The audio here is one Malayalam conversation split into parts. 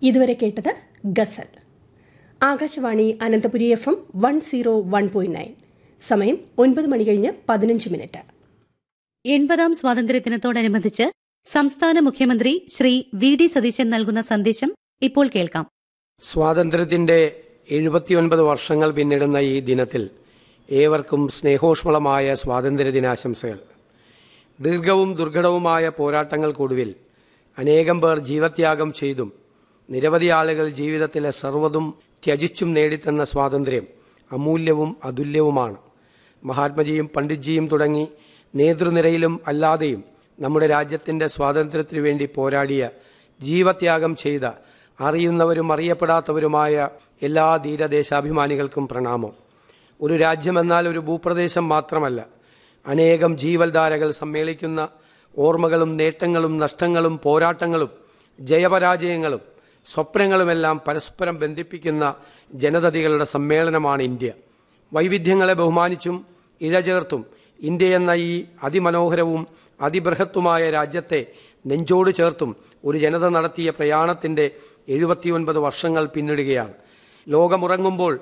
ഇതുവരെ കേട്ടത് ഗസൽ. ആകാശവാണി അനന്തപുരി FM 101.9. സമയം 9:15 80-ാം സ്വാതന്ത്ര്യദിനത്തോടനുബന്ധിച്ച് സംസ്ഥാന മുഖ്യമന്ത്രി ശ്രീ വി.ഡി. സതീശൻ നൽകുന്ന സന്ദേശം ഇപ്പോൾ കേൾക്കാം. സ്വാതന്ത്ര്യത്തിന്റെ 79 വർഷങ്ങൾ പിന്നിടുന്ന ഈ ദിനത്തിൽ ഏവർക്കും സ്നേഹോഷ്മളമായ സ്വാതന്ത്ര്യദിനാശംസകൾ. ദീർഘവും ദുർഘടവുമായ പോരാട്ടങ്ങൾക്കൊടുവിൽ അനേകം പേർ ജീവത്യാഗം ചെയ്തും നിരവധി ആളുകൾ ജീവിതത്തിലെ സർവ്വതും ത്യജിച്ചും നേടിത്തന്ന സ്വാതന്ത്ര്യം അമൂല്യവും അതുല്യവുമാണ്. മഹാത്മജിയും പണ്ഡിറ്റ്ജിയും തുടങ്ങി നേതൃനിരയിലും അല്ലാതെയും നമ്മുടെ രാജ്യത്തിന്റെ സ്വാതന്ത്ര്യത്തിനു വേണ്ടി പോരാടിയ, ജീവത്യാഗം ചെയ്ത, അറിയുന്നവരും അറിയപ്പെടാത്തവരുമായ എല്ലാ ധീരദേശാഭിമാനികൾക്കും പ്രണാമം. ഒരു രാജ്യമെന്നാൽ ഒരു ഭൂപ്രദേശം മാത്രമല്ല, അനേകം ജീവൽധാരകൾ സമ്മേളിക്കുന്ന, ഓർമ്മകളും നേട്ടങ്ങളും നഷ്ടങ്ങളും പോരാട്ടങ്ങളും ജയപരാജയങ്ങളും സ്വപ്നങ്ങളുമെല്ലാം പരസ്പരം ബന്ധിപ്പിക്കുന്ന ജനതതികളുടെ സമ്മേളനമാണ് ഇന്ത്യ. വൈവിധ്യങ്ങളെ ബഹുമാനിച്ചും ഇഴചേർത്തും ഇന്ത്യ എന്ന ഈ അതിമനോഹരവും അതിബൃഹത്തുമായ രാജ്യത്തെ നെഞ്ചോട് ചേർത്തും ഒരു ജനത നടത്തിയ പ്രയാണത്തിന്റെ 79 വർഷങ്ങൾ പിന്നിടുകയാണ്. ലോകമുറങ്ങുമ്പോൾ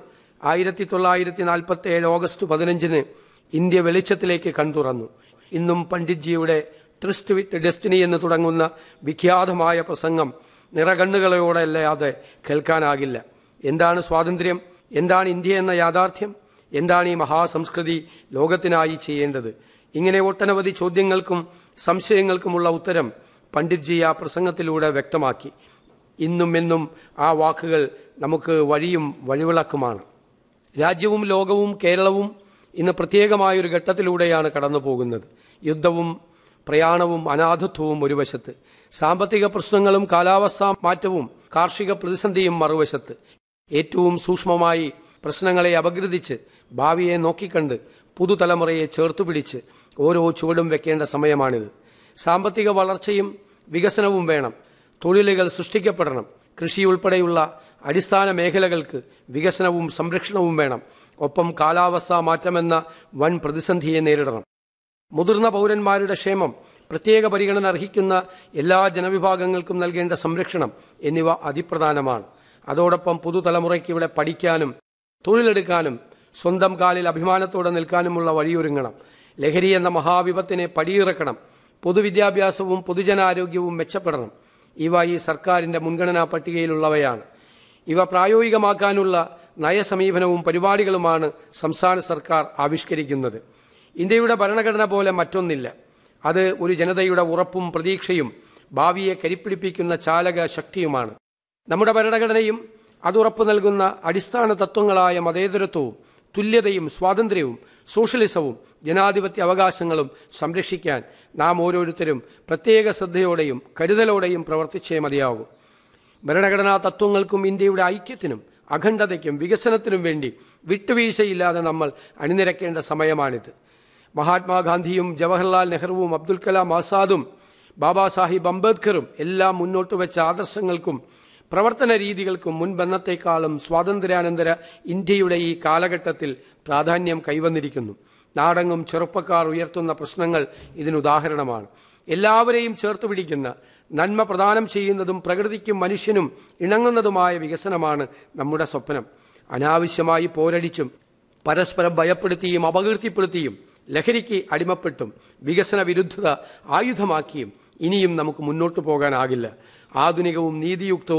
1947 ഓഗസ്റ്റ് 15 ഇന്ത്യ വെളിച്ചത്തിലേക്ക് കൺതുറന്നു. ഇന്നും പണ്ഡിറ്റ്ജിയുടെ ട്രിസ്റ്റ് വിത്ത് ഡെസ്റ്റിനി എന്ന് തുടങ്ങുന്ന വിഖ്യാതമായ പ്രസംഗം നിറകണ്ണുകളോടെ അല്ലാതെ കേൾക്കാനാകില്ല. എന്താണ് സ്വാതന്ത്ര്യം? എന്താണ് ഇന്ത്യ എന്ന യാഥാർത്ഥ്യം? എന്താണ് ഈ മഹാസംസ്കൃതി ലോകത്തിനായി ചെയ്യേണ്ടത്? ഇങ്ങനെ ഒട്ടനവധി ചോദ്യങ്ങൾക്കും സംശയങ്ങൾക്കുമുള്ള ഉത്തരം പണ്ഡിറ്റ്ജി ആ പ്രസംഗത്തിലൂടെ വ്യക്തമാക്കി. ഇന്നും എന്നും ആ വാക്കുകൾ നമുക്ക് വഴിയും വഴിവിളക്കുമാണ്. രാജ്യവും ലോകവും കേരളവും ഇന്ന് പ്രത്യേകമായൊരു ഘട്ടത്തിലൂടെയാണ് കടന്നു പോകുന്നത്. യുദ്ധവും പ്രയാണവും അനാഥത്വവും ഒരു വശത്ത്, സാമ്പത്തിക പ്രശ്നങ്ങളും കാലാവസ്ഥാ മാറ്റവും കാർഷിക പ്രതിസന്ധിയും മറുവശത്ത്. ഏറ്റവും സൂക്ഷ്മമായി പ്രശ്നങ്ങളെ അപഗ്രഥിച്ച് ഭാവിയെ നോക്കിക്കണ്ട് പുതുതലമുറയെ ചേർത്തുപിടിച്ച് ഓരോ ചുവടും വെക്കേണ്ട സമയമാണിത്. സാമ്പത്തിക വളർച്ചയും വികസനവും വേണം. തൊഴിലുകൾ സൃഷ്ടിക്കപ്പെടണം. കൃഷി ഉൾപ്പെടെയുള്ള അടിസ്ഥാന മേഖലകൾക്ക് വികസനവും സംരക്ഷണവും വേണം. ഒപ്പം കാലാവസ്ഥാ മാറ്റമെന്ന വൻ പ്രതിസന്ധിയെ നേരിടണം. മുതിർന്ന പൗരന്മാരുടെ ക്ഷേമം, പ്രത്യേക പരിഗണന അർഹിക്കുന്ന എല്ലാ ജനവിഭാഗങ്ങൾക്കും നൽകേണ്ട സംരക്ഷണം എന്നിവ അതിപ്രധാനമാണ്. അതോടൊപ്പം പുതുതലമുറയ്ക്ക് ഇവിടെ പഠിക്കാനും തൊഴിലെടുക്കാനും സ്വന്തം കാലിൽ അഭിമാനത്തോടെ നിൽക്കാനുമുള്ള വഴിയൊരുങ്ങണം. ലഹരി എന്ന മഹാവിപത്തിനെ പടിയിറക്കണം. പൊതുവിദ്യാഭ്യാസവും പൊതുജനാരോഗ്യവും മെച്ചപ്പെടണം. ഇവ ഈ സർക്കാരിന്റെ മുൻഗണനാ പട്ടികയിലുള്ളവയാണ്. ഇവ പ്രായോഗികമാക്കാനുള്ള നയസമീപനവും പരിപാടികളുമാണ് സംസ്ഥാന സർക്കാർ ആവിഷ്കരിക്കുന്നത്. ഇന്ത്യയുടെ ഭരണഘടന പോലെ മറ്റൊന്നില്ല. അത് ഒരു ജനതയുടെ ഉറപ്പും പ്രതീക്ഷയും ഭാവിയെ കരിപ്പിടിപ്പിക്കുന്ന ചാലക ശക്തിയുമാണ്. നമ്മുടെ ഭരണഘടനയും അത് ഉറപ്പു നൽകുന്ന അടിസ്ഥാന തത്വങ്ങളായ മതേതരത്വവും തുല്യതയും സ്വാതന്ത്ര്യവും സോഷ്യലിസവും ജനാധിപത്യ അവകാശങ്ങളും സംരക്ഷിക്കാൻ നാം ഓരോരുത്തരും പ്രത്യേക ശ്രദ്ധയോടെയും കരുതലോടെയും പ്രവർത്തിച്ചേ മതിയാകൂ. ഭരണഘടനാ തത്വങ്ങൾക്കും ഇന്ത്യയുടെ ഐക്യത്തിനും അഖണ്ഡതയ്ക്കും വികസനത്തിനും വേണ്ടി വിട്ടുവീഴ്ചയില്ലാതെ നമ്മൾ അണിനിരക്കേണ്ട സമയമാണിത്. മഹാത്മാഗാന്ധിയും ജവഹർലാൽ നെഹ്റുവും അബ്ദുൽ കലാം ആസാദും ബാബാ സാഹിബ് അംബേദ്കറും എല്ലാം മുന്നോട്ട് വെച്ച ആദർശങ്ങൾക്കും പ്രവർത്തന രീതികൾക്കും മുൻപെന്നത്തേക്കാളും സ്വാതന്ത്ര്യാനന്തര ഇന്ത്യയുടെ ഈ കാലഘട്ടത്തിൽ പ്രാധാന്യം കൈവന്നിരിക്കുന്നു. നാടെങ്ങും ചെറുപ്പക്കാർ ഉയർത്തുന്ന പ്രശ്നങ്ങൾ ഇതിനുദാഹരണമാണ്. എല്ലാവരെയും ചേർത്തുപിടിക്കുന്ന, നന്മ പ്രദാനം ചെയ്യുന്നതും പ്രകൃതിക്കും മനുഷ്യനും ഇണങ്ങുന്നതുമായ വികസനമാണ് നമ്മുടെ സ്വപ്നം. അനാവശ്യമായി പോരടിച്ചും പരസ്പരം ഭയപ്പെടുത്തിയും അപകീർത്തിപ്പെടുത്തിയും ലഹരിക്ക് അടിമപ്പെട്ടും വികസന വിരുദ്ധത ആയുധമാക്കിയും ഇനിയും നമുക്ക് മുന്നോട്ടു പോകാനാകില്ല. ആധുനികവും നീതിയുക്തവും